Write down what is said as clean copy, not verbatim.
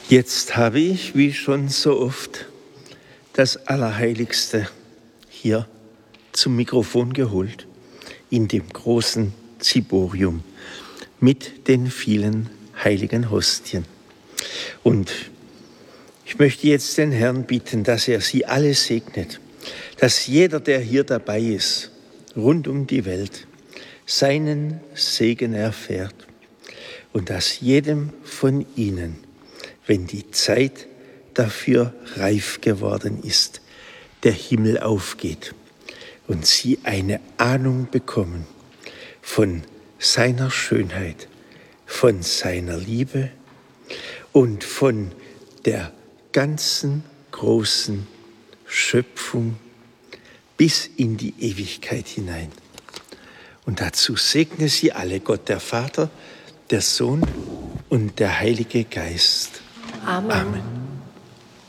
Jetzt habe ich, wie schon so oft, das Allerheiligste hier zum Mikrofon geholt, in dem großen Ziborium mit den vielen heiligen Hostien. Und ich möchte jetzt den Herrn bitten, dass er sie alle segnet, dass jeder, der hier dabei ist, rund um die Welt, seinen Segen erfährt und dass jedem von ihnen, wenn die Zeit dafür reif geworden ist, der Himmel aufgeht und sie eine Ahnung bekommen von seiner Schönheit, von seiner Liebe und von der ganzen großen Schöpfung bis in die Ewigkeit hinein. Und dazu segne sie alle Gott, der Vater, der Sohn und der Heilige Geist. Amen. Amen.